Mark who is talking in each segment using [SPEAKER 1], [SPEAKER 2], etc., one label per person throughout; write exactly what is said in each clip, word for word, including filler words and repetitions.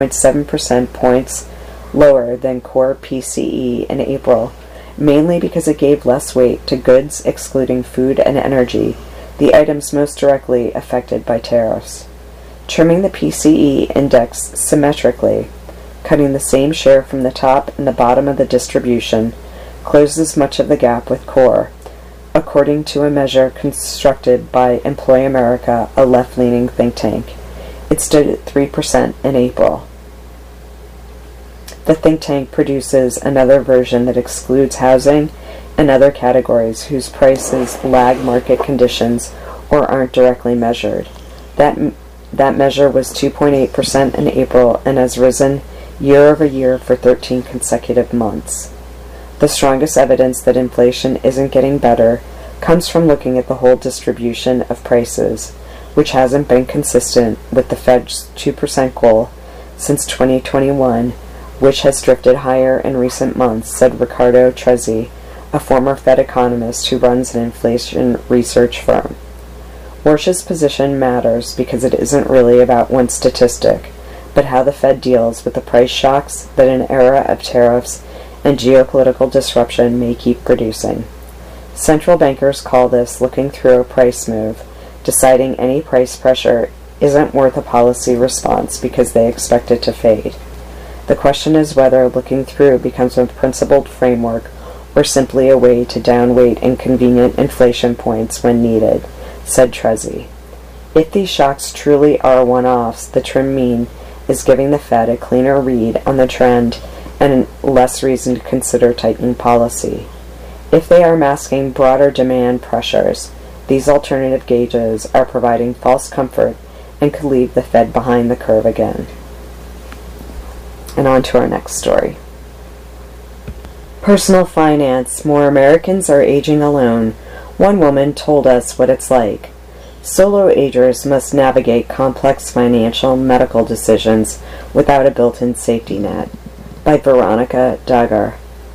[SPEAKER 1] point seven percent points lower than core P C E in April, mainly because it gave less weight to goods excluding food and energy, the items most directly affected by tariffs. Trimming the P C E index symmetrically, cutting the same share from the top and the bottom of the distribution, closes much of the gap with core, according to a measure constructed by Employ America, a left-leaning think tank. It stood at three percent in April. The think tank produces another version that excludes housing and other categories whose prices lag market conditions or aren't directly measured. That, that measure was two point eight percent in April and has risen year over year for thirteen consecutive months. The strongest evidence that inflation isn't getting better comes from looking at the whole distribution of prices, which hasn't been consistent with the Fed's two percent goal since twenty twenty-one, which has drifted higher in recent months, said Riccardo Trezzi, a former Fed economist who runs an inflation research firm. Warsh's position matters because it isn't really about one statistic, but how the Fed deals with the price shocks that an era of tariffs and geopolitical disruption may keep producing. Central bankers call this looking through a price move, deciding any price pressure isn't worth a policy response because they expect it to fade. The question is whether looking through becomes a principled framework or simply a way to downweight inconvenient inflation points when needed, said Trezzi. If these shocks truly are one-offs, the trim mean is giving the Fed a cleaner read on the trend and less reason to consider tightening policy. If they are masking broader demand pressures, these alternative gauges are providing false comfort and could leave the Fed behind the curve again. And on to our next story. Personal finance. More Americans are aging alone. One woman told us what it's like. Solo agers must navigate complex financial medical decisions without a built-in safety net. By Veronica Duggar.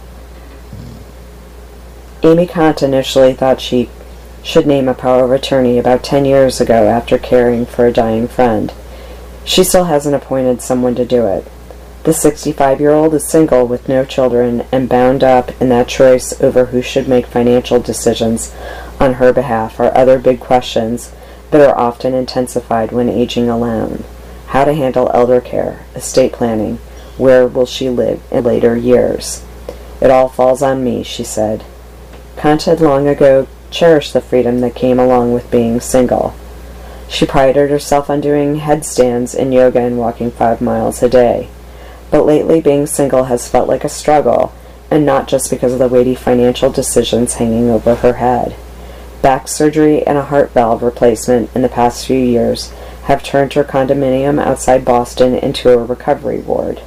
[SPEAKER 1] Amy Kant initially thought she should name a power of attorney about ten years ago after caring for a dying friend. She still hasn't appointed someone to do it. The sixty-five-year-old is single with no children and bound up in that choice over who should make financial decisions on her behalf are other big questions that are often intensified when aging alone. How to handle elder care, estate planning, where will she live in later years? It all falls on me, she said. Kant had long ago cherished the freedom that came along with being single. She prided herself on doing headstands in yoga and walking five miles a day. But lately being single has felt like a struggle, and not just because of the weighty financial decisions hanging over her head. Back surgery and a heart valve replacement in the past few years have turned her condominium outside Boston into a recovery ward.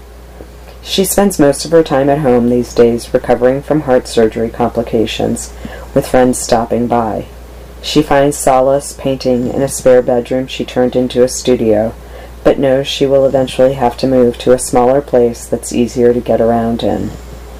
[SPEAKER 1] She spends most of her time at home these days recovering from heart surgery complications, with friends stopping by. She finds solace painting in a spare bedroom she turned into a studio, but knows she will eventually have to move to a smaller place that's easier to get around in.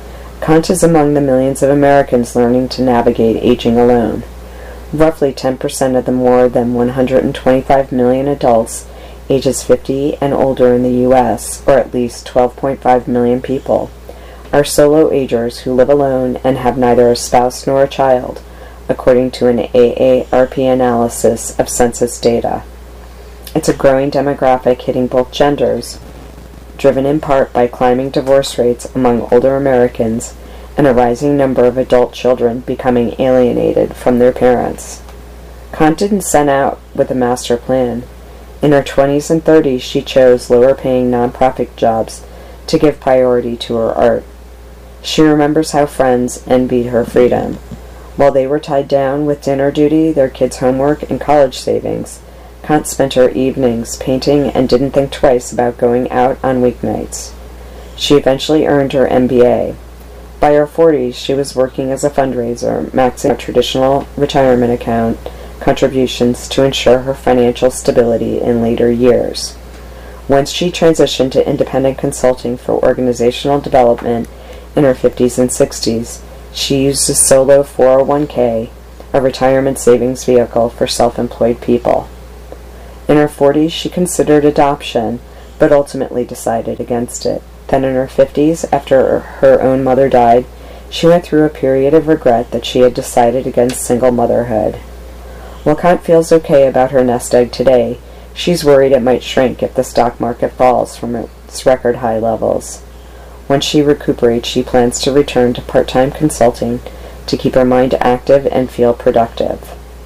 [SPEAKER 1] Kant is among the millions of Americans learning to navigate aging alone. Roughly ten percent of the more than one hundred twenty-five million adults ages fifty and older in the U S, or at least twelve point five million people, are solo agers who live alone and have neither a spouse nor a child, according to an A A R P analysis of census data. It's a growing demographic hitting both genders, driven in part by climbing divorce rates among older Americans and a rising number of adult children becoming alienated from their parents. Kant didn't set out with a master plan. In her twenties and thirties, she chose lower-paying nonprofit jobs to give priority to her art. She remembers how friends envied her freedom. While they were tied down with dinner duty, their kids' homework, and college savings, Kant spent her evenings painting and didn't think twice about going out on weeknights. She eventually earned her M B A. By her forties, she was working as a fundraiser, maxing out traditional retirement account contributions to ensure her financial stability in later years. Once she transitioned to independent consulting for organizational development in her fifties and sixties, she used a solo four oh one k, a retirement savings vehicle for self-employed people. In her forties, she considered adoption, but ultimately decided against it. Then in her fifties, after her own mother died, she went through a period of regret that she had decided against single motherhood. While Kant feels okay about her nest egg today, she's worried it might shrink if the stock market falls from its record high levels. Once she recuperates, she plans to return to part-time consulting to keep her mind active and feel productive.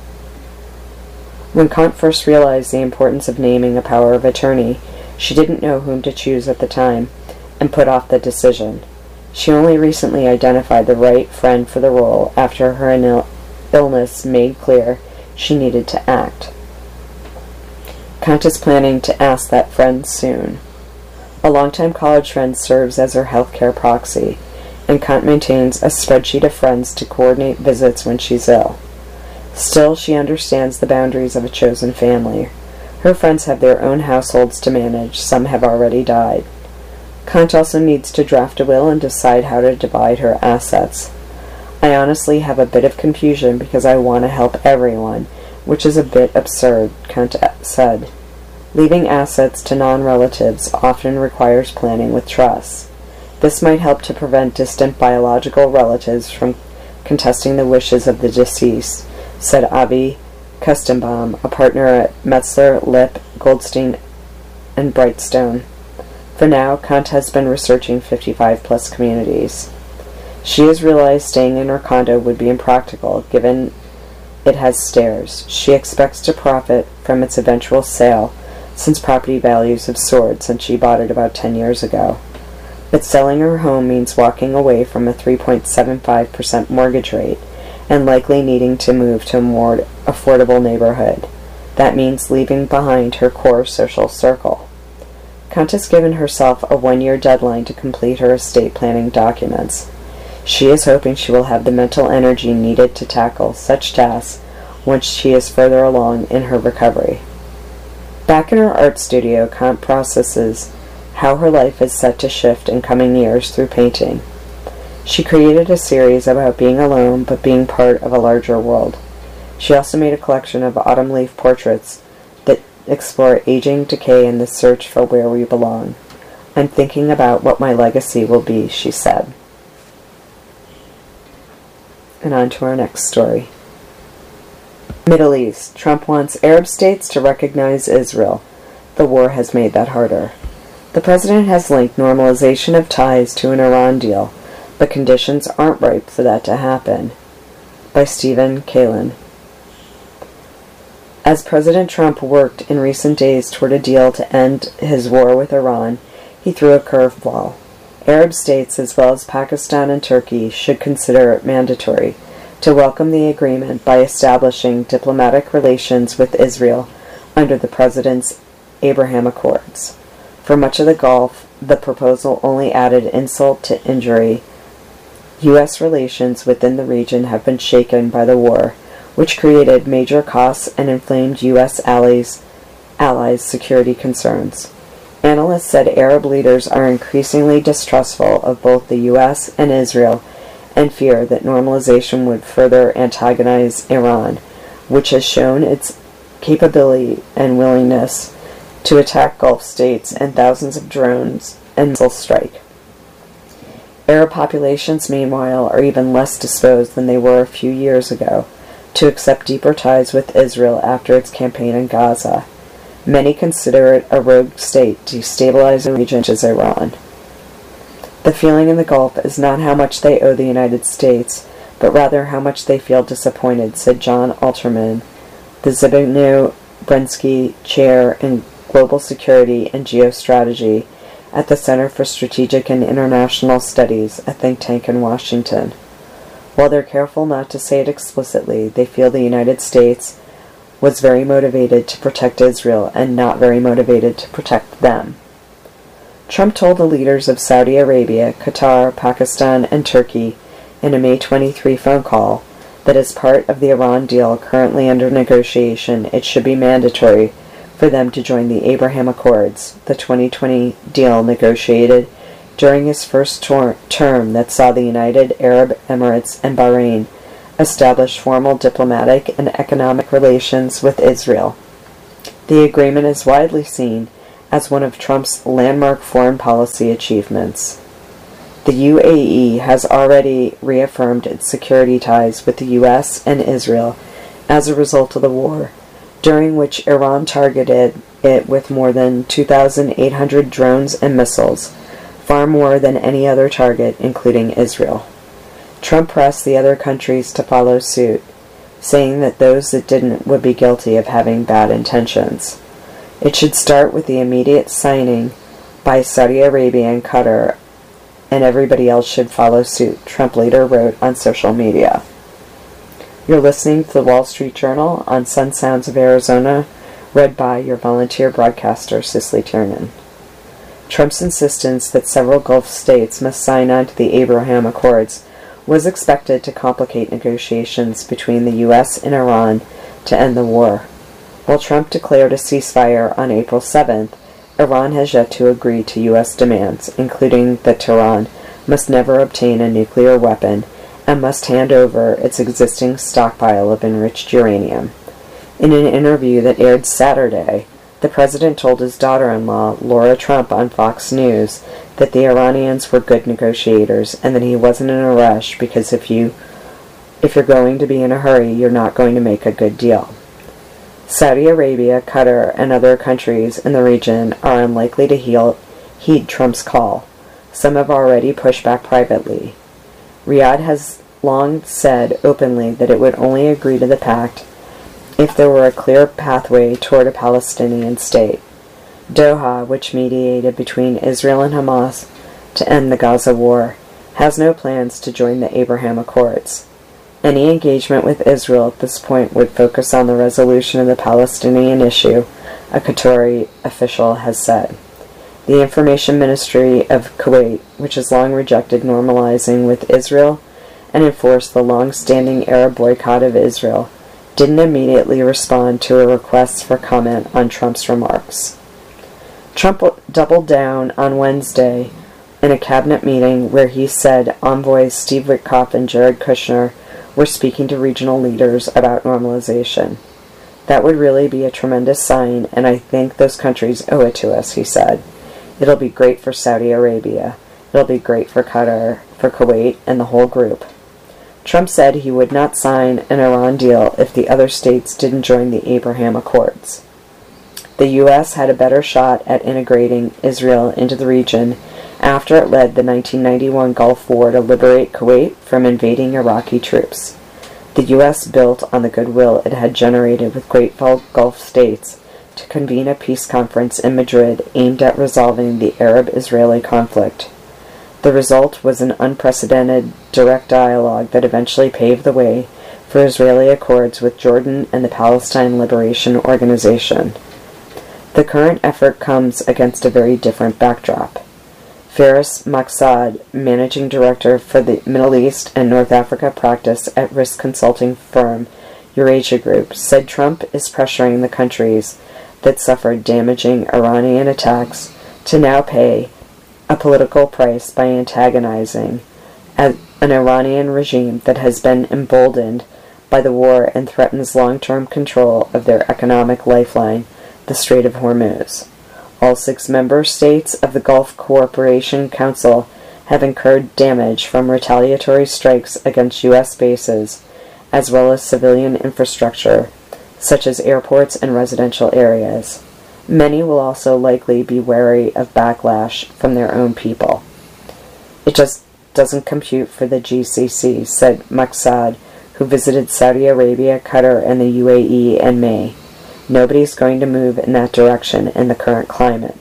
[SPEAKER 1] When Kant first realized the importance of naming a power of attorney, she didn't know whom to choose at the time, and put off the decision. She only recently identified the right friend for the role after her il- illness made clear she needed to act. Kant is planning to ask that friend soon. A longtime college friend serves as her healthcare proxy, and Kant maintains a spreadsheet of friends to coordinate visits when she's ill. Still, she understands the boundaries of a chosen family. Her friends have their own households to manage, some have already died. Kant also needs to draft a will and decide how to divide her assets. I honestly have a bit of confusion because I want to help everyone, which is a bit absurd, Kant said. Leaving assets to non-relatives often requires planning with trusts. This might help to prevent distant biological relatives from contesting the wishes of the deceased, said Avi Kustenbaum, a partner at Metzler, Lipp, Goldstein, and Brightstone. For now, Kant has been researching fifty-five plus communities. She has realized staying in her condo would be impractical, given it has stairs. She expects to profit from its eventual sale, since property values have soared since she bought it about ten years ago. But selling her home means walking away from a three point seven five percent mortgage rate, and likely needing to move to a more affordable neighborhood. That means leaving behind her core social circle. Kant has given herself a one-year deadline to complete her estate planning documents. She is hoping she will have the mental energy needed to tackle such tasks once she is further along in her recovery. Back in her art studio, Kant processes how her life is set to shift in coming years through painting. She created a series about being alone but being part of a larger world. She also made a collection of autumn leaf portraits that explore aging, decay, and the search for where we belong. I'm thinking about what my legacy will be, she said. And on to our next story. Middle East. Trump wants Arab states to recognize Israel. The war has made that harder. The president has linked normalization of ties to an Iran deal, but conditions aren't ripe for that to happen. By Stephen Kalin. As President Trump worked in recent days toward a deal to end his war with Iran, he threw a curveball. Arab states, as well as Pakistan and Turkey, should consider it mandatory to welcome the agreement by establishing diplomatic relations with Israel under the president's Abraham Accords. For much of the Gulf, the proposal only added insult to injury. U S relations within the region have been shaken by the war, which created major costs and inflamed U S allies, allies' security concerns. Analysts said Arab leaders are increasingly distrustful of both the U S and Israel and fear that normalization would further antagonize Iran, which has shown its capability and willingness to attack Gulf states and thousands of drones and missile strike. Arab populations, meanwhile, are even less disposed than they were a few years ago to accept deeper ties with Israel after its campaign in Gaza. Many consider it a rogue state destabilizing the region as Iran. The feeling in the Gulf is not how much they owe the United States, but rather how much they feel disappointed, said John Alterman, the Zbigniew Brzezinski Chair in Global Security and Geostrategy at the Center for Strategic and International Studies, a think tank in Washington. While they're careful not to say it explicitly, they feel the United States was very motivated to protect Israel and not very motivated to protect them. Trump told the leaders of Saudi Arabia, Qatar, Pakistan, and Turkey in a May twenty-third phone call that as part of the Iran deal currently under negotiation, it should be mandatory for them to join the Abraham Accords, the twenty twenty deal negotiated during his first tor- term that saw the United Arab Emirates and Bahrain establish formal diplomatic and economic relations with Israel. The agreement is widely seen as one of Trump's landmark foreign policy achievements. The U A E has already reaffirmed its security ties with the U S and Israel as a result of the war, during which Iran targeted it with more than two thousand eight hundred drones and missiles, far more than any other target, including Israel. Trump pressed the other countries to follow suit, saying that those that didn't would be guilty of having bad intentions. It should start with the immediate signing by Saudi Arabia and Qatar, and everybody else should follow suit, Trump later wrote on social media. You're listening to the Wall Street Journal on Sun Sounds of Arizona, read by your volunteer broadcaster, Cicely Tiernan. Trump's insistence that several Gulf states must sign on to the Abraham Accords was expected to complicate negotiations between the U S and Iran to end the war. While Trump declared a ceasefire on April seventh, Iran has yet to agree to U S demands, including that Tehran must never obtain a nuclear weapon and must hand over its existing stockpile of enriched uranium. In an interview that aired Saturday, the president told his daughter-in-law, Laura Trump, on Fox News that the Iranians were good negotiators and that he wasn't in a rush because if you, if you're going to be in a hurry, you're not going to make a good deal. Saudi Arabia, Qatar, and other countries in the region are unlikely to heal, heed Trump's call. Some have already pushed back privately. Riyadh has long said openly that it would only agree to the pact if there were a clear pathway toward a Palestinian state. Doha, which mediated between Israel and Hamas to end the Gaza war, has no plans to join the Abraham Accords. Any engagement with Israel at this point would focus on the resolution of the Palestinian issue, a Qatari official has said. The Information Ministry of Kuwait, which has long rejected normalizing with Israel and enforced the long-standing Arab boycott of Israel, didn't immediately respond to a request for comment on Trump's remarks. Trump doubled down on Wednesday in a cabinet meeting where he said envoys Steve Witkoff and Jared Kushner were speaking to regional leaders about normalization. That would really be a tremendous sign, and I think those countries owe it to us, he said. It'll be great for Saudi Arabia. It'll be great for Qatar, for Kuwait, and the whole group. Trump said he would not sign an Iran deal if the other states didn't join the Abraham Accords. The U S had a better shot at integrating Israel into the region after it led the nineteen ninety-one Gulf War to liberate Kuwait from invading Iraqi troops. The U S built on the goodwill it had generated with Great Gulf states to convene a peace conference in Madrid aimed at resolving the Arab-Israeli conflict. The result was an unprecedented direct dialogue that eventually paved the way for Israeli accords with Jordan and the Palestine Liberation Organization. The current effort comes against a very different backdrop. Faris Maksad, managing director for the Middle East and North Africa practice at risk consulting firm Eurasia Group, said Trump is pressuring the countries that suffered damaging Iranian attacks to now pay a political price by antagonizing an Iranian regime that has been emboldened by the war and threatens long-term control of their economic lifeline, the Strait of Hormuz. All six member states of the Gulf Cooperation Council have incurred damage from retaliatory strikes against U S bases, as well as civilian infrastructure, such as airports and residential areas. Many will also likely be wary of backlash from their own people. It just doesn't compute for the G C C, said Maksad, who visited Saudi Arabia, Qatar, and the U A E in May. Nobody's going to move in that direction in the current climate.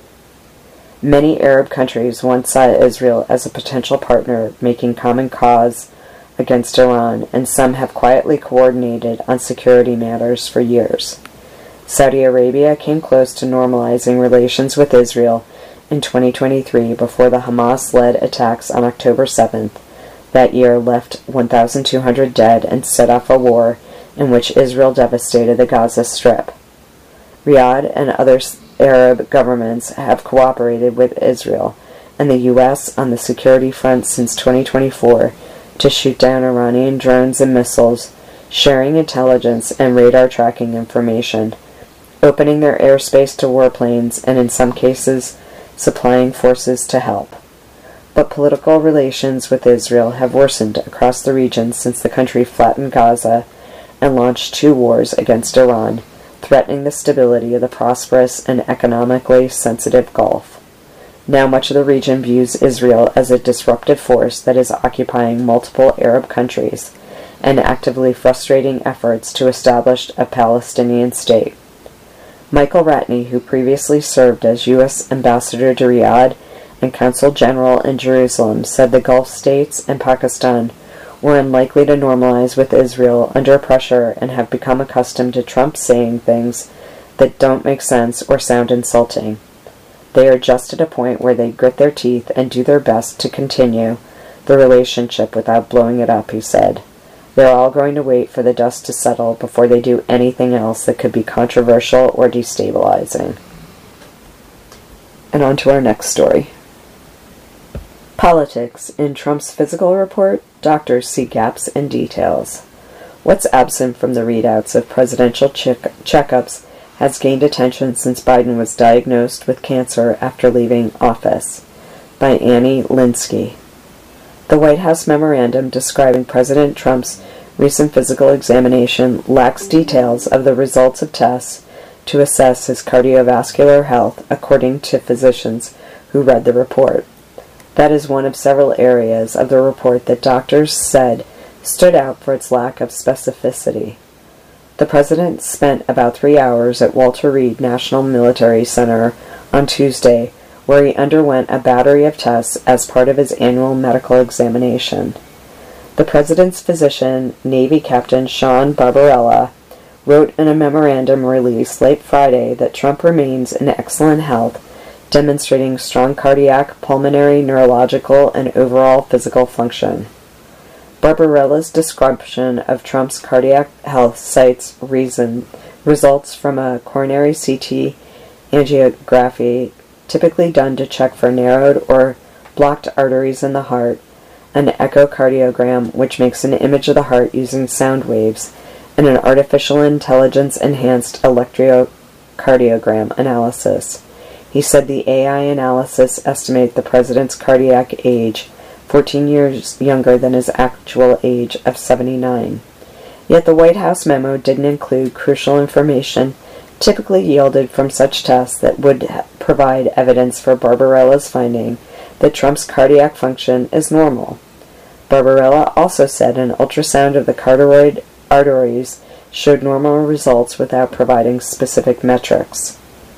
[SPEAKER 1] Many Arab countries once saw Israel as a potential partner making common cause against Iran, and some have quietly coordinated on security matters for years. Saudi Arabia came close to normalizing relations with Israel in twenty twenty-three before the Hamas-led attacks on October seventh that year left one thousand two hundred dead and set off a war in which Israel devastated the Gaza Strip. Riyadh and other Arab governments have cooperated with Israel and the U S on the security front since twenty twenty-four to shoot down Iranian drones and missiles, sharing intelligence and radar tracking information, opening their airspace to warplanes and in some cases supplying forces to help. But political relations with Israel have worsened across the region since the country flattened Gaza and launched two wars against Iran, threatening the stability of the prosperous and economically sensitive Gulf. Now much of the region views Israel as a disruptive force that is occupying multiple Arab countries and actively frustrating efforts to establish a Palestinian state. Michael Ratney, who previously served as U S Ambassador to Riyadh and Consul General in Jerusalem, said the Gulf states and Pakistan were unlikely to normalize with Israel under pressure and have become accustomed to Trump saying things that don't make sense or sound insulting. They are just at a point where they grit their teeth and do their best to continue the relationship without blowing it up, he said. They're all going to wait for the dust to settle before they do anything else that could be controversial or destabilizing. And on to our next story. Politics. In Trump's physical report, doctors see gaps in details. What's absent from the readouts of presidential check- checkups has gained attention since Biden was diagnosed with cancer after leaving office. By Annie Linsky. The White House memorandum describing President Trump's recent physical examination lacks details of the results of tests to assess his cardiovascular health, according to physicians who read the report. That is one of several areas of the report that doctors said stood out for its lack of specificity. The president spent about three hours at Walter Reed National Military Center on Tuesday, where he underwent a battery of tests as part of his annual medical examination. The president's physician, Navy Captain Sean Barbarella, wrote in a memorandum released late Friday that Trump remains in excellent health, demonstrating strong cardiac, pulmonary, neurological, and overall physical function. Barbarella's description of Trump's cardiac health cites reason, results from a coronary C T angiography typically done to check for narrowed or blocked arteries in the heart, an echocardiogram, which makes an image of the heart using sound waves, and an artificial intelligence-enhanced electrocardiogram analysis. He said the A I analysis estimates the president's cardiac age fourteen years younger than his actual age of seventy-nine. Yet the White House memo didn't include crucial information typically yielded from such tests that would provide evidence for Barbarella's finding that Trump's cardiac function is normal. Barbarella also said an ultrasound of the carotid arteries showed normal results without providing specific metrics.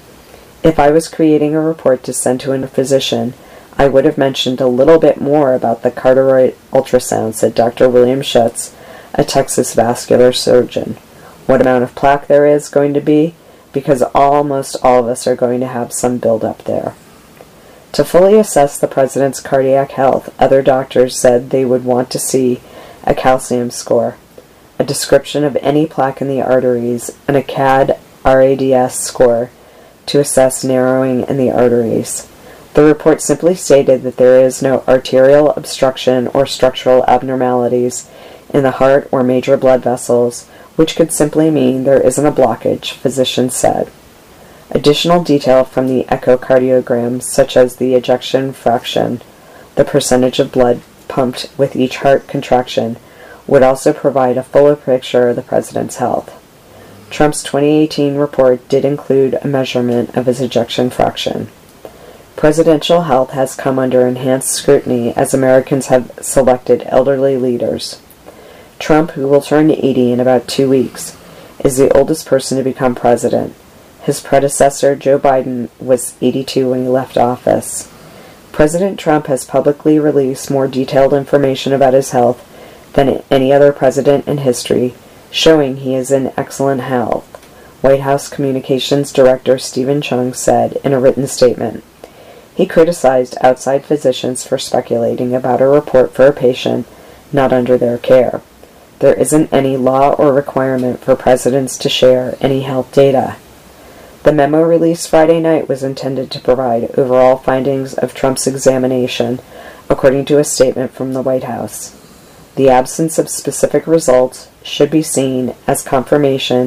[SPEAKER 1] If I was creating a report to send to a physician, I would have mentioned a little bit more about the carotid ultrasound, said Doctor William Schutz, a Texas vascular surgeon. What amount of plaque there is going to be, because almost all of us are going to have some buildup there. To fully assess the president's cardiac health, other doctors said they would want to see a calcium score, a description of any plaque in the arteries, and a C A D R A D S score to assess narrowing in the arteries. The report simply stated that there is no arterial obstruction or structural abnormalities in the heart or major blood vessels, which could simply mean there isn't a blockage, physicians said. Additional detail from the echocardiogram, such as the ejection fraction, the percentage of blood pumped with each heart contraction, would also provide a fuller picture of the president's health. Trump's twenty eighteen report did include a measurement of his ejection fraction. Presidential health has come under enhanced scrutiny as Americans have selected elderly leaders. Trump, who will turn eighty in about two weeks, is the oldest person to become president. His predecessor, Joe Biden, was eighty-two when he left office. President Trump has publicly released more detailed information about his health than any other president in history, showing he is in excellent health, White House Communications Director Stephen Chung said in a written statement. He criticized outside physicians for speculating about a report for a patient not under their care. There isn't any law or requirement for presidents to share any health data. The memo released Friday night was intended to provide overall findings of Trump's examination, according to a statement from the White House. The absence of specific results should be seen as confirmation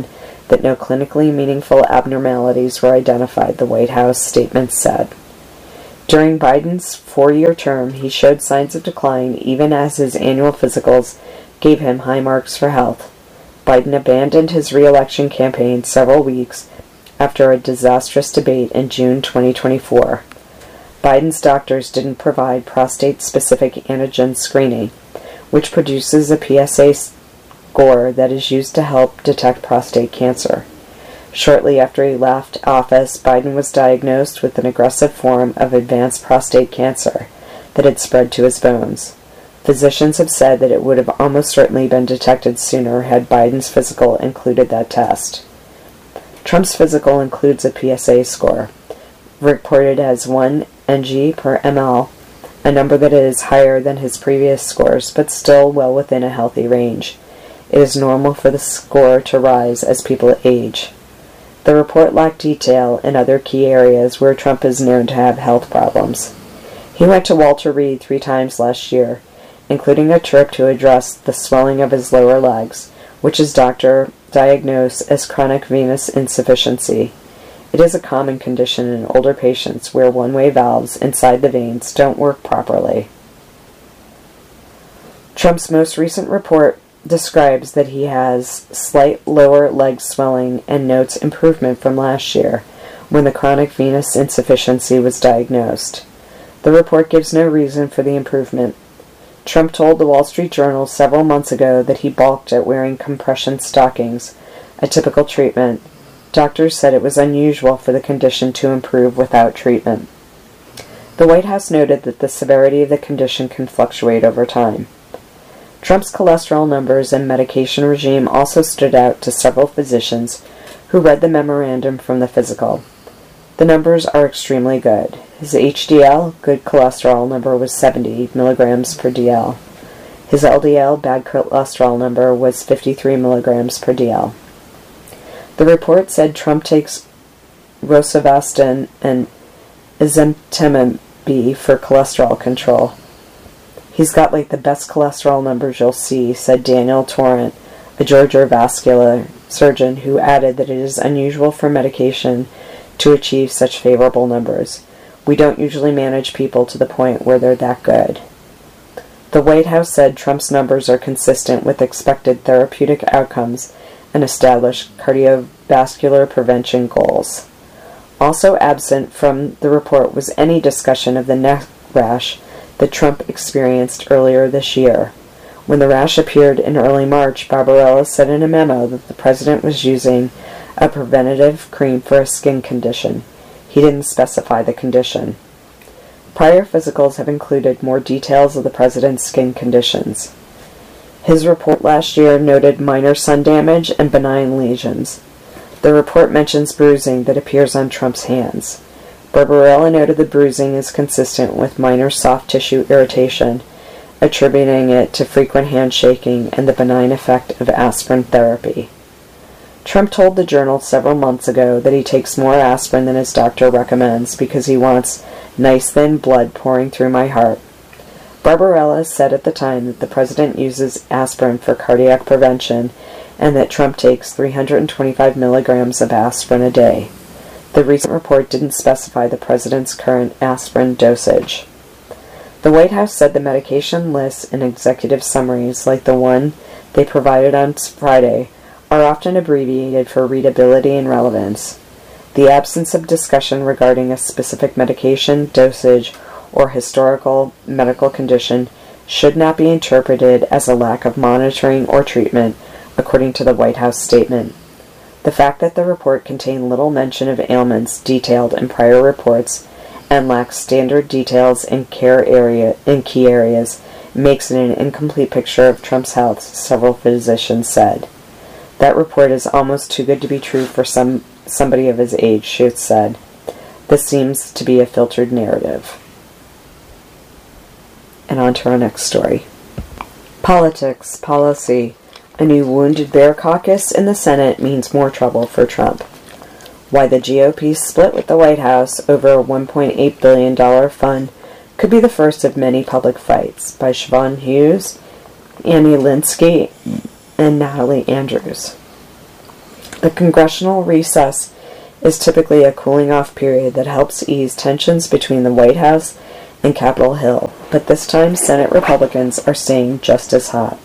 [SPEAKER 1] that no clinically meaningful abnormalities were identified, the White House statement said. During Biden's four-year term, he showed signs of decline even as his annual physicals gave him high marks for health. Biden abandoned his re-election campaign several weeks after a disastrous debate in June twenty twenty-four. Biden's doctors didn't provide prostate-specific antigen screening, which produces a P S A score that is used to help detect prostate cancer. Shortly after he left office, Biden was diagnosed with an aggressive form of advanced prostate cancer that had spread to his bones. Physicians have said that it would have almost certainly been detected sooner had Biden's physical included that test. Trump's physical includes a P S A score, reported as one N G per ml, a number that is higher than his previous scores, but still well within a healthy range. It is normal for the score to rise as people age. The report lacked detail in other key areas where Trump is known to have health problems. He went to Walter Reed three times last year, including a trip to address the swelling of his lower legs, which his doctor diagnosed as chronic venous insufficiency. It is a common condition in older patients where one-way valves inside the veins don't work properly. Trump's most recent report describes that he has slight lower leg swelling and notes improvement from last year, when the chronic venous insufficiency was diagnosed. The report gives no reason for the improvement. Trump told the Wall Street Journal several months ago that he balked at wearing compression stockings, a typical treatment. Doctors said it was unusual for the condition to improve without treatment. The White House noted that the severity of the condition can fluctuate over time. Trump's cholesterol numbers and medication regime also stood out to several physicians who read the memorandum from the physical. The numbers are extremely good. His H D L, good cholesterol number, was seventy milligrams per D L. His L D L, bad cholesterol number, was fifty-three milligrams per D L. The report said Trump takes rosuvastatin and ezetimibe for cholesterol control. He's got like the best cholesterol numbers you'll see, said Daniel Torrent, a Georgia vascular surgeon, who added that it is unusual for medication to achieve such favorable numbers. We don't usually manage people to the point where they're that good. The White House said Trump's numbers are consistent with expected therapeutic outcomes and established cardiovascular prevention goals. Also absent from the report was any discussion of the neck rash that Trump experienced earlier this year. When the rash appeared in early March, Barbarella said in a memo that the president was using a preventative cream for a skin condition. He didn't specify the condition. Prior physicals have included more details of the president's skin conditions. His report last year noted minor sun damage and benign lesions. The report mentions bruising that appears on Trump's hands. Barbarella noted the bruising is consistent with minor soft tissue irritation, attributing it to frequent handshaking and the benign effect of aspirin therapy. Trump told the Journal several months ago that he takes more aspirin than his doctor recommends because he wants nice thin blood pouring through my heart. Barbarella said at the time that the president uses aspirin for cardiac prevention and that Trump takes three hundred twenty-five milligrams of aspirin a day. The recent report didn't specify the president's current aspirin dosage. The White House said the medication lists and executive summaries, like the one they provided on Friday, are often abbreviated for readability and relevance. The absence of discussion regarding a specific medication, dosage, or historical medical condition should not be interpreted as a lack of monitoring or treatment, according to the White House statement. The fact that the report contained little mention of ailments detailed in prior reports and lacks standard details in care area in key areas makes it an incomplete picture of Trump's health, several physicians said. That report is almost too good to be true for some somebody of his age, Schutz said. This seems to be a filtered narrative. And on to our next story. Politics, policy. A new Wounded Bear caucus in the Senate means more trouble for Trump. Why the G O P split with the White House over a one point eight billion dollars fund could be the first of many public fights, by Siobhan Hughes, Annie Linsky, and Natalie Andrews. The congressional recess is typically a cooling-off period that helps ease tensions between the White House and Capitol Hill, but this time Senate Republicans are staying just as hot.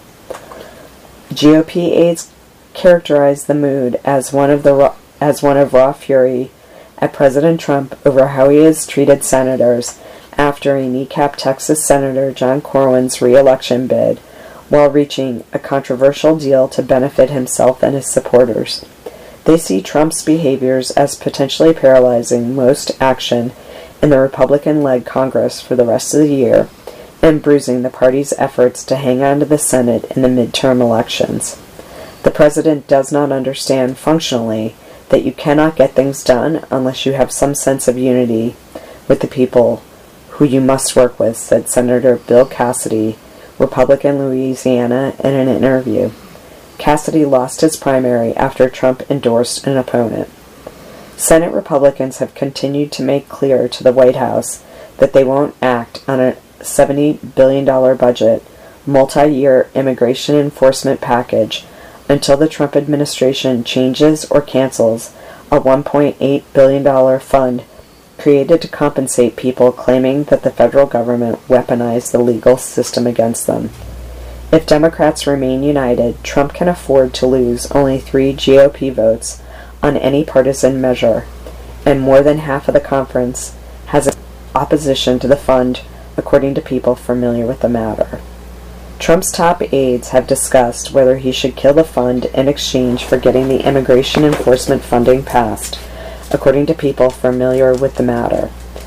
[SPEAKER 1] G O P aides characterized the mood as one of the as one of raw fury at President Trump over how he has treated senators after he kneecapped Texas Senator John Corwin's re-election bid while reaching a controversial deal to benefit himself and his supporters. They see Trump's behaviors as potentially paralyzing most action in the Republican-led Congress for the rest of the year and bruising the party's efforts to hang on to the Senate in the midterm elections. The president does not understand functionally that you cannot get things done unless you have some sense of unity with the people who you must work with, said Senator Bill Cassidy, Republican Louisiana, in an interview. Cassidy lost his primary after Trump endorsed an opponent. Senate Republicans have continued to make clear to the White House that they won't act on a seventy billion dollars budget, multi-year immigration enforcement package until the Trump administration changes or cancels a one point eight billion dollars fund created to compensate people claiming that the federal government weaponized the legal system against them. If Democrats remain united, Trump can afford to lose only three G O P votes on any partisan measure, and more than half of the conference has opposition to the fund, according to people familiar with the matter. Trump's top aides have discussed whether he should kill the fund in exchange for getting the immigration enforcement funding passed, according to people familiar with the matter.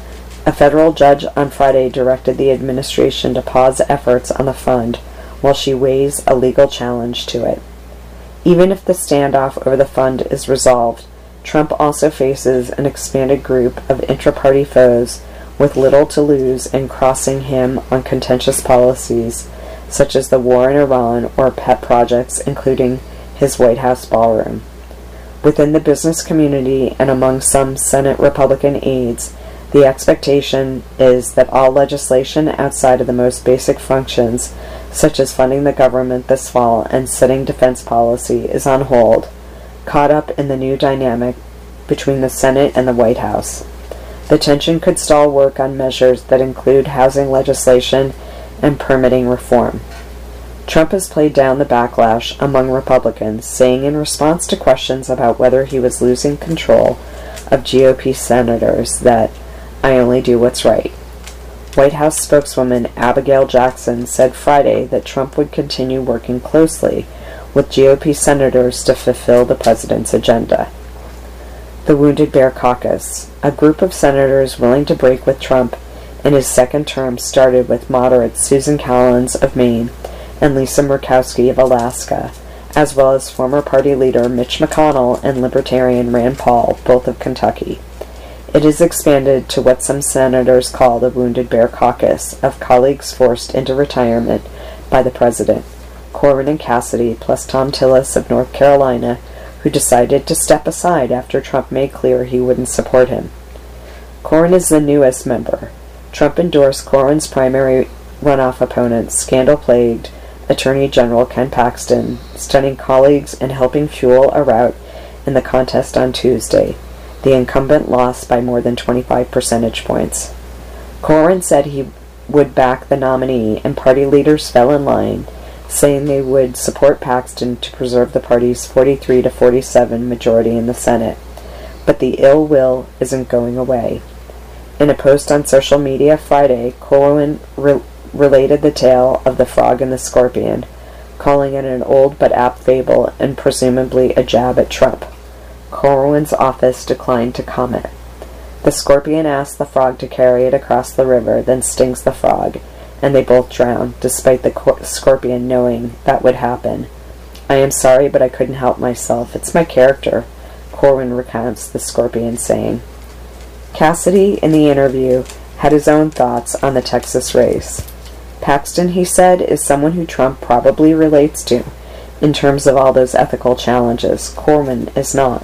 [SPEAKER 1] A federal judge on Friday directed the administration to pause efforts on the fund while she weighs a legal challenge to it. Even if the standoff over the fund is resolved, Trump also faces an expanded group of intra-party foes with little to lose in crossing him on contentious policies such as the war in Iran or pet projects, including his White House ballroom. Within the business community and among some Senate Republican aides, the expectation is that all legislation outside of the most basic functions, such as funding the government this fall and setting defense policy, is on hold, caught up in the new dynamic between the Senate and the White House. The tension could stall work on measures that include housing legislation and permitting reform. Trump has played down the backlash among Republicans, saying in response to questions about whether he was losing control of G O P senators that, "I only do what's right." White House spokeswoman Abigail Jackson said Friday that Trump would continue working closely with G O P senators to fulfill the president's agenda. The Wounded Bear Caucus, a group of senators willing to break with Trump in his second term, started with moderates Susan Collins of Maine and Lisa Murkowski of Alaska, as well as former party leader Mitch McConnell and Libertarian Rand Paul, both of Kentucky. It has expanded to what some senators call the Wounded Bear Caucus, of colleagues forced into retirement by the president, Corwin and Cassidy, plus Tom Tillis of North Carolina, who decided to step aside after Trump made clear he wouldn't support him. Corwin is the newest member. Trump endorsed Corwin's primary runoff opponent, scandal-plagued Attorney General Ken Paxton, stunning colleagues and helping fuel a rout in the contest on Tuesday. The incumbent lost by more than twenty-five percentage points. Corwin said he would back the nominee, and party leaders fell in line, saying they would support Paxton to preserve the party's forty-three to forty-seven majority in the Senate. But the ill will isn't going away. In a post on social media Friday, Corwin re- related the tale of the frog and the scorpion, calling it an old but apt fable and presumably a jab at Trump. Corwin's office declined to comment. The scorpion asks the frog to carry it across the river, then stings the frog, and they both drown, despite the cor- scorpion knowing that would happen. "I am sorry, but I couldn't help myself. It's my character," Corwin recounts the scorpion saying. Cassidy, in the interview, had his own thoughts on the Texas race. Paxton, he said, is someone who Trump probably relates to, in terms of all those ethical challenges. Corwin is not.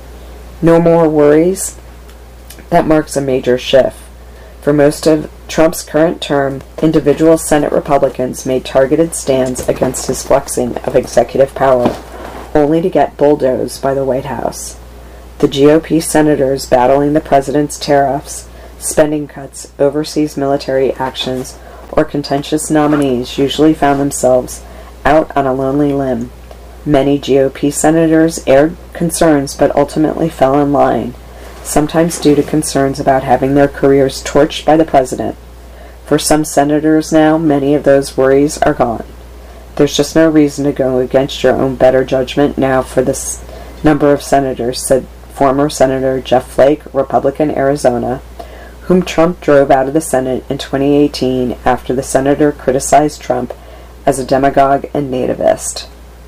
[SPEAKER 1] No more worries? That marks a major shift. For most of Trump's current term, individual Senate Republicans made targeted stands against his flexing of executive power only to get bulldozed by the White House. The G O P senators battling the president's tariffs, spending cuts, overseas military actions, or contentious nominees usually found themselves out on a lonely limb. Many G O P senators aired concerns but ultimately fell in line, sometimes due to concerns about having their careers torched by the president. For some senators now, many of those worries are gone. There's just no reason to go against your own better judgment now for this number of senators, said former Senator Jeff Flake, Republican, Arizona, whom Trump drove out of the Senate in twenty eighteen after the senator criticized Trump as a demagogue and nativist.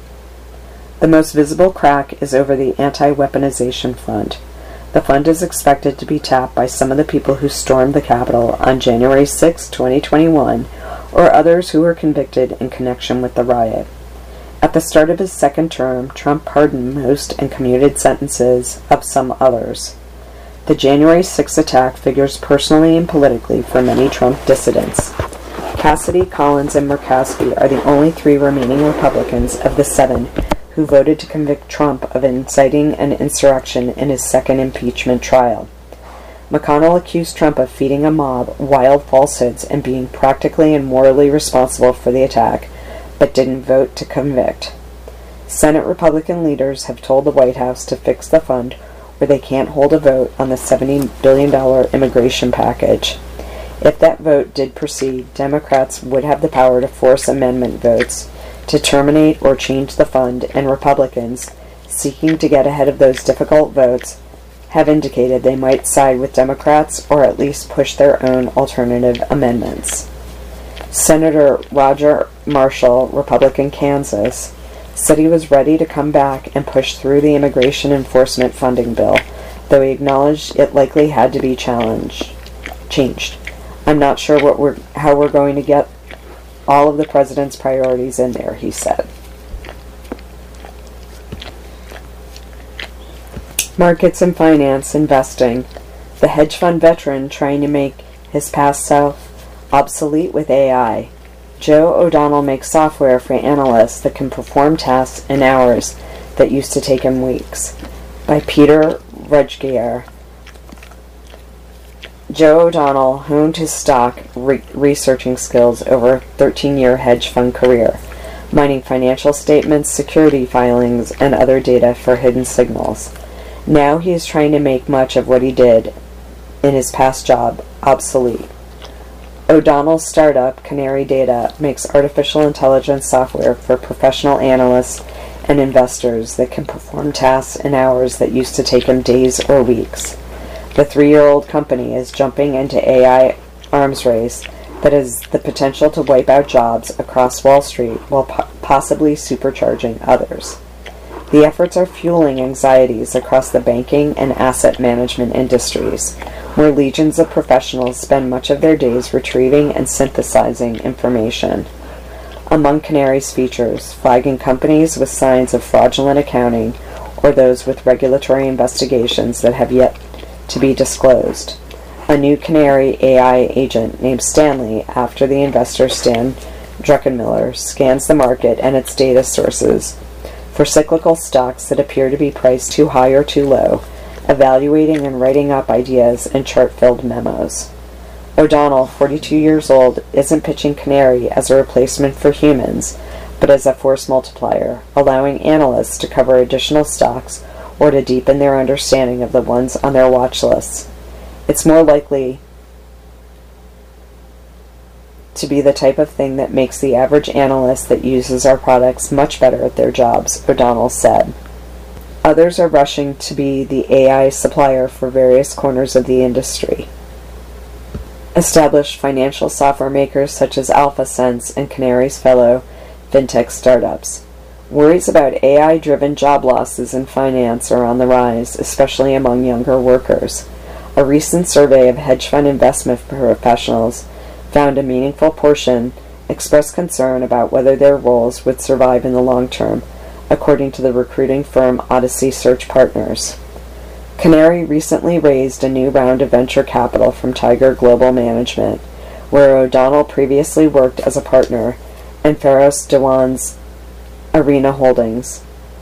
[SPEAKER 1] The most visible crack is over the Anti-Weaponization Fund. The fund is expected to be tapped by some of the people who stormed the Capitol on January sixth, twenty twenty-one, or others who were convicted in connection with the riot. At the start of his second term, Trump pardoned most and commuted sentences of some others. The January sixth attack figures personally and politically for many Trump dissidents. Cassidy, Collins, and Murkowski are the only three remaining Republicans of the seven who voted to convict Trump of inciting an insurrection in his second impeachment trial. McConnell accused Trump of feeding a mob wild falsehoods and being practically and morally responsible for the attack, but didn't vote to convict. Senate Republican leaders have told the White House to fix the fund or they can't hold a vote on the seventy billion dollars immigration package. If that vote did proceed, Democrats would have the power to force amendment votes to terminate or change the fund, and Republicans, seeking to get ahead of those difficult votes, have indicated they might side with Democrats or at least push their own alternative amendments. Senator Roger Marshall, Republican, Kansas, said he was ready to come back and push through the immigration enforcement funding bill, though he acknowledged it likely had to be challenged, changed. I'm not sure what we're, how we're going to get all of the president's priorities in there, he said. Markets and finance, investing. The hedge fund veteran trying to make his past self obsolete with A I. Joe O'Donnell makes software for analysts that can perform tasks in hours that used to take him weeks. By Peter Rudgier. Joe O'Donnell honed his stock re- researching skills over a thirteen-year hedge fund career, mining financial statements, security filings, and other data for hidden signals. Now he is trying to make much of what he did in his past job obsolete. O'Donnell's startup, Canary Data, makes artificial intelligence software for professional analysts and investors that can perform tasks in hours that used to take him days or weeks. The three-year-old company is jumping into A I arms race that has the potential to wipe out jobs across Wall Street while po- possibly supercharging others. The efforts are fueling anxieties across the banking and asset management industries, where legions of professionals spend much of their days retrieving and synthesizing information. Among Canary's features, flagging companies with signs of fraudulent accounting or those with regulatory investigations that have yet to be disclosed. A new Canary A I agent named Stanley, after the investor Stan Druckenmiller, scans the market and its data sources for cyclical stocks that appear to be priced too high or too low, evaluating and writing up ideas in chart-filled memos. O'Donnell, forty-two years old, isn't pitching Canary as a replacement for humans, but as a force multiplier, allowing analysts to cover additional stocks or to deepen their understanding of the ones on their watch lists. It's more likely to be the type of thing that makes the average analyst that uses our products much better at their jobs, O'Donnell said. Others are rushing to be the A I supplier for various corners of the industry. Established financial software makers such as AlphaSense and Canary's fellow fintech startups. Worries about A I-driven job losses in finance are on the rise, especially among younger workers. A recent survey of hedge fund investment professionals found a meaningful portion expressed concern about whether their roles would survive in the long term, according to the recruiting firm Odyssey Search Partners. Canary recently raised a new round of venture capital from Tiger Global Management, where O'Donnell previously worked as a partner, and Faros Dewan's Arena Holdings.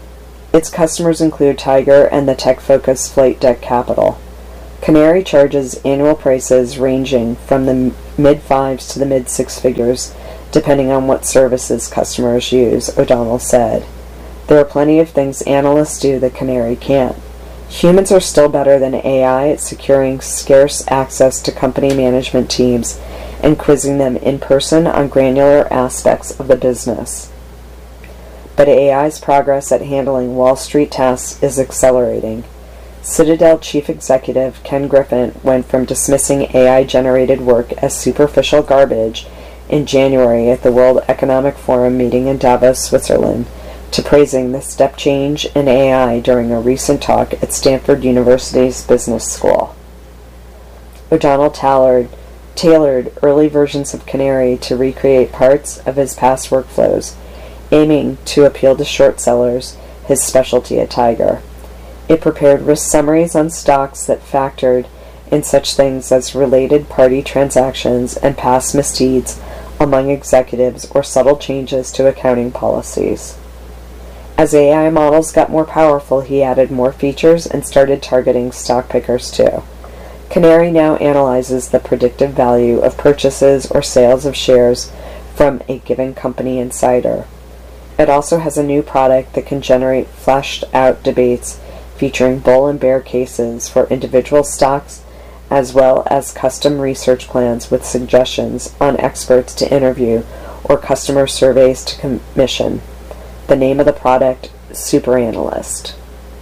[SPEAKER 1] Its customers include Tiger and the tech-focused Flight Deck Capital. Canary charges annual prices ranging from the mid-fives to the mid-six figures, depending on what services customers use, O'Donnell said. There are plenty of things analysts do that Canary can't. Humans are still better than A I at securing scarce access to company management teams and quizzing them in person on granular aspects of the business. But A I's progress at handling Wall Street tasks is accelerating. Citadel chief executive Ken Griffin went from dismissing A I-generated work as superficial garbage in January at the World Economic Forum meeting in Davos, Switzerland, to praising the step change in A I during a recent talk at Stanford University's Business School. O'Donnell tailored, tailored early versions of Canary to recreate parts of his past workflows, aiming to appeal to short sellers, his specialty at Tiger. It prepared risk summaries on stocks that factored in such things as related party transactions and past misdeeds among executives or subtle changes to accounting policies. As A I models got more powerful, he added more features and started targeting stock pickers too. Canary now analyzes the predictive value of purchases or sales of shares from a given company insider. It also has a new product that can generate fleshed-out debates featuring bull and bear cases for individual stocks, as well as custom research plans with suggestions on experts to interview or customer surveys to commission. The name of the product, Super Analyst.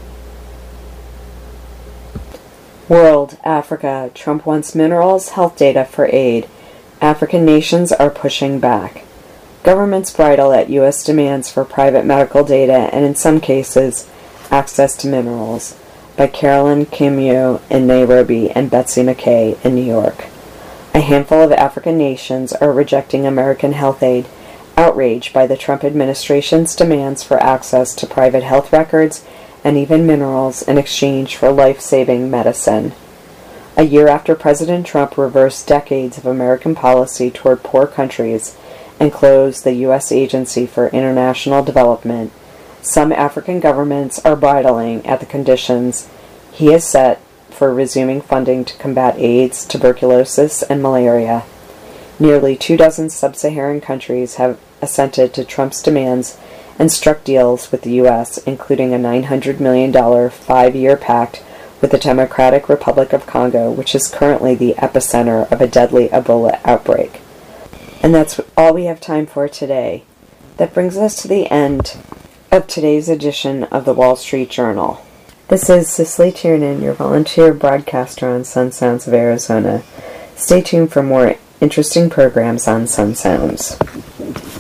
[SPEAKER 1] World, Africa. Trump wants minerals, health data for aid. African nations are pushing back. Governments bridle at U S demands for private medical data and, in some cases, access to minerals, by Carolyn Kimu in Nairobi and Betsy McKay in New York. A handful of African nations are rejecting American health aid, outraged by the Trump administration's demands for access to private health records and even minerals in exchange for life-saving medicine. A year after President Trump reversed decades of American policy toward poor countries and closed the U S Agency for International Development, some African governments are bridling at the conditions he has set for resuming funding to combat AIDS, tuberculosis, and malaria. Nearly two dozen sub-Saharan countries have assented to Trump's demands and struck deals with the U S, including a nine hundred million dollars five-year pact with the Democratic Republic of Congo, which is currently the epicenter of a deadly Ebola outbreak. And that's all we have time for today. That brings us to the end of today's edition of the Wall Street Journal. This is Cicely Tiernan, your volunteer broadcaster on Sun Sounds of Arizona. Stay tuned for more interesting programs on Sun Sounds.